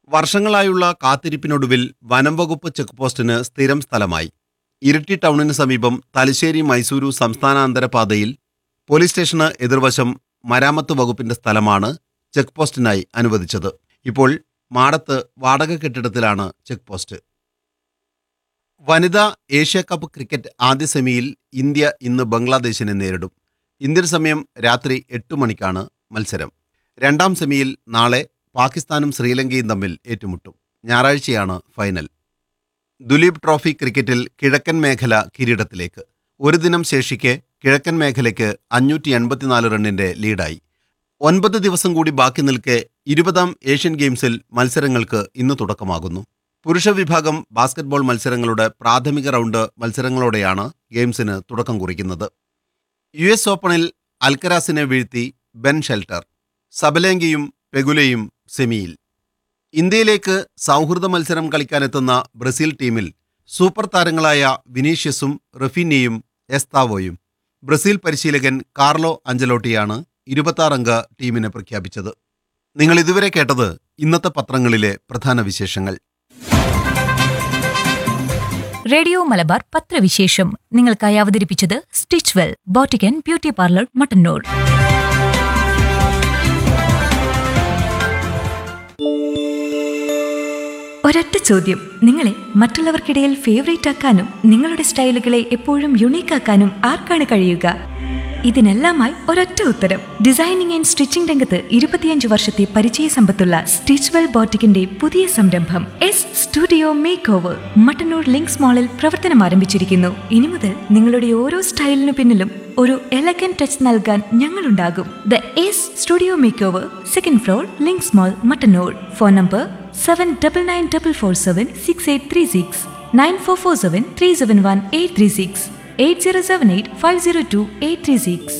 വർഷങ്ങളായുള്ള കാത്തിരിപ്പിനൊടുവിൽ വനം വകുപ്പ് ചെക്ക് പോസ്റ്റിന് സ്ഥിരം സ്ഥലമായി. ഇരിട്ടി ടൗണിന് സമീപം തലശ്ശേരി മൈസൂരു സംസ്ഥാനാന്തര പാതയിൽ പോലീസ് സ്റ്റേഷന് എതിർവശം മരാമത്ത് വകുപ്പിന്റെ സ്ഥലമാണ് ചെക്ക് പോസ്റ്റിനായി അനുവദിച്ചത്. ഇപ്പോൾ മാടത്ത് വാടക കെട്ടിടത്തിലാണ് ചെക്ക് പോസ്റ്റ്. വനിതാ ഏഷ്യാകപ്പ് ക്രിക്കറ്റ് ആദ്യ സെമിയിൽ ഇന്ത്യ ഇന്ന് ബംഗ്ലാദേശിനെ നേരിടും. ഇന്ത്യൻ സമയം രാത്രി 8 മണിക്കാണ് മത്സരം. രണ്ടാം സെമിയിൽ നാളെ പാകിസ്ഥാനും ശ്രീലങ്കയും തമ്മിൽ ഏറ്റുമുട്ടും. ഞായറാഴ്ചയാണ് ഫൈനൽ. ദുലീപ് ട്രോഫി ക്രിക്കറ്റിൽ കിഴക്കൻ മേഖല കിരീടത്തിലേക്ക്. ഒരു ദിനം ശേഷിക്കെ കിഴക്കൻ മേഖലയ്ക്ക് 584 റണ്ണിന്റെ ലീഡായി. 9 ദിവസം കൂടി ബാക്കി നിൽക്കെ 20ാം ഏഷ്യൻ ഗെയിംസിൽ മത്സരങ്ങൾക്ക് ഇന്ന് തുടക്കമാകുന്നു. പുരുഷ വിഭാഗം ബാസ്കറ്റ്ബോൾ മത്സരങ്ങളുടെ പ്രാഥമിക റൗണ്ട് മത്സരങ്ങളോടെയാണ് ഗെയിംസിന് തുടക്കം കുറിക്കുന്നത്. US ഓപ്പണിൽ അൽക്കരാസിനെ വീഴ്ത്തി ബെൻ ഷെൽട്ടർ. സബലേങ്കയും പെഗുലയും സെമിയിൽ. ഇന്ത്യയിലേക്ക് സൗഹൃദ മത്സരം കളിക്കാനെത്തുന്ന ബ്രസീൽ ടീമിൽ സൂപ്പർ താരങ്ങളായ വിനീഷ്യസും റഫീനിയും എസ്താവോയും. ബ്രസീൽ പരിശീലകൻ കാർലോ അഞ്ചലോട്ടിയാണ് 26 അംഗ ടീമിനെ പ്രഖ്യാപിച്ചത്. നിങ്ങൾ ഇതുവരെ കേട്ടത് ഇന്നത്തെ പത്രങ്ങളിലെ പ്രധാന വിശേഷങ്ങൾ. റേഡിയോ മലബാർ പത്രവിശേഷം നിങ്ങൾക്കായി അവതരിപ്പിച്ചത് stitch well boutique and beauty parlour Mattannur. ഒരൊറ്റ ചോദ്യം, നിങ്ങളെ മറ്റുള്ളവർക്കിടയിൽ ഫേവറേറ്റ് ആക്കാനും നിങ്ങളുടെ സ്റ്റൈലുകളെ എപ്പോഴും യുണീക്ക് ആക്കാനും ആർക്കാണ് കഴിയുക? ഇതിനെല്ലാമായി ഒരൊറ്റ ഉത്തരം. ഡിസൈനിങ് ആൻഡ് സ്റ്റിച്ചിംഗ് രംഗത്ത് 25 വർഷത്തെ പരിചയ സമ്പത്തുള്ള സ്റ്റിച്ച് വെൽ ബോട്ടിക്കിന്റെ പുതിയ സംരംഭം studio make over Mattannur links മാളിൽ പ്രവർത്തനം ആരംഭിച്ചിരിക്കുന്നു. ഇനി മുതൽ നിങ്ങളുടെ ഓരോ സ്റ്റൈലിനു പിന്നിലും ഒരു എലഗന്റ് ടച്ച് നൽകാൻ ഞങ്ങളുണ്ടാകും. The studio make over, 2nd floor, links mall, Mattannur. Phone number 7994476836, 9447371836, 8078502836.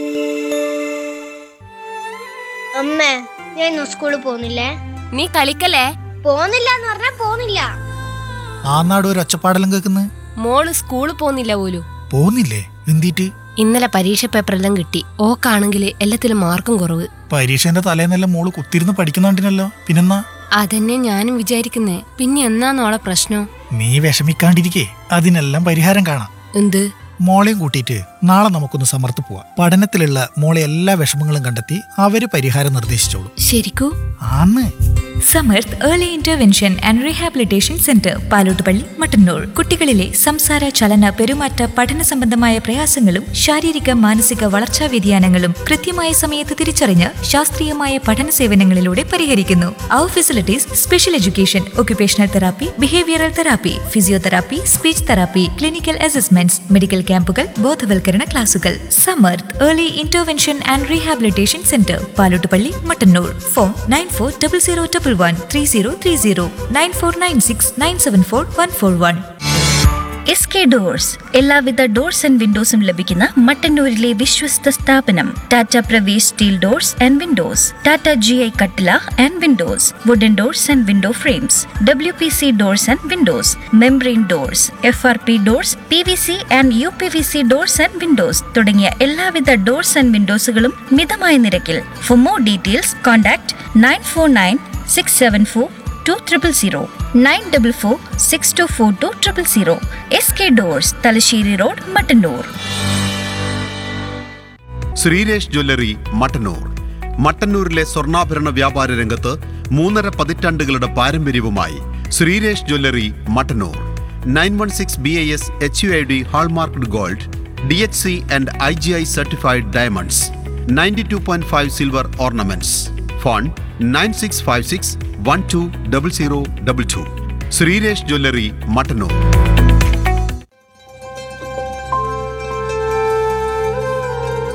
അമ്മേ, ഞാൻ ഇന്ന് സ്കൂളിൽ പോകുന്നില്ലേ? നീ കളിക്കല്ലേ? പോകുന്നില്ല എന്ന് പറഞ്ഞാ പോകുന്നില്ല. ആ നാട് ഒരു ഒച്ചപ്പാടെല്ലാം കേൾക്കുന്നത്. മോള് സ്കൂളിൽ പോകുന്നില്ല പോലും. പോകുന്നില്ലേ? എന്തിട്ട്? ഇന്നലെ പരീക്ഷ പേപ്പറെല്ലാം കിട്ടി. ഓക്കാണെങ്കിൽ എല്ലാത്തിലും മാർക്കും കുറവ്. പരീക്ഷേന്റെ തലേന്നെല്ലാം മോള് കുത്തിരുന്ന് പഠിക്കുന്നുണ്ടിനല്ലോ. പിന്നെന്നാ? അതന്നെ ഞാനും വിചാരിക്കുന്നേ. പിന്നെ എന്നാന്നോളെ പ്രശ്നം? നീ വിഷമിക്കാണ്ടിരിക്കേ, അതിനെല്ലാം പരിഹാരം കാണാം. എന്ത്? മോളെയും കൂട്ടിയിട്ട് നാളെ നമുക്കൊന്ന് സമർത്ത് പോവാം. പഠനത്തിലുള്ള മോളെ എല്ലാ വിഷമങ്ങളും കണ്ടെത്തി അവര് പരിഹാരം നിർദ്ദേശിച്ചോളൂ. ശരിക്കൂ? ആന്ന്. Samarth early intervention and rehabilitation centre, Palottupalli, Mattannur. കുട്ടികളിലെ സംസാര, ചലന, പെരുമാറ്റ, പഠന സംബന്ധമായ പ്രയാസങ്ങളും ശാരീരിക മാനസിക വളർച്ചാ വ്യതിയാനങ്ങളും കൃത്യമായ സമയത്ത് തിരിച്ചറിഞ്ഞ് ശാസ്ത്രീയമായ പഠന സേവനങ്ങളിലൂടെ പരിഹരിക്കുന്നു. അവർ facilities: special education, occupational therapy, behavioural therapy, physiotherapy, speech therapy, clinical assessments, medical ക്യാമ്പുകൾ, ബോധവൽക്കരണ ക്ലാസുകൾ. Samarth early intervention and rehabilitation centre, Palottupalli, Mattannur. Phone 94113030, 9496974141. SK doors, എല്ലാവിധ ഡോർസ് ആൻഡ് വിൻഡോസും ലഭിക്കുന്ന മട്ടന്നൂരിലെ വിശ്വസ്ത സ്ഥാപനം. Tata Pravesh steel doors and Windows, Tata GI കട്ടില and Windows, wooden doors and window frames, WPC doors and Windows, membrane doors, FRP doors, PVC and UPVC doors and Windows തുടങ്ങിയ എല്ലാവിധ doors and വിൻഡോസുകളും മിതമായ നിരക്കിൽ. For more details contact 9496742000, 9446242000. SK doors, Thalassery road, Mattannur. Sreeresh jewellery, Mattannur. മട്ടന്നൂരിലെ സ്വർണ്ണാഭരണ വ്യാപാര രംഗത്ത് 3.5 പതിറ്റാണ്ടുകളുടെ പാരമ്പര്യവുമായി Sreeresh jewellery, Mattannur. 916 BIS HUID hallmarked gold, DHC and IGI certified diamonds, 92.5 silver ornaments. Phone 9656120022. Sreeresh jewellery, Mattannur.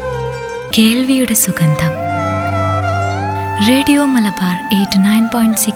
കേൾവിയുടെ സുഗന്ധം. റേഡിയോ മലബാർ 89.6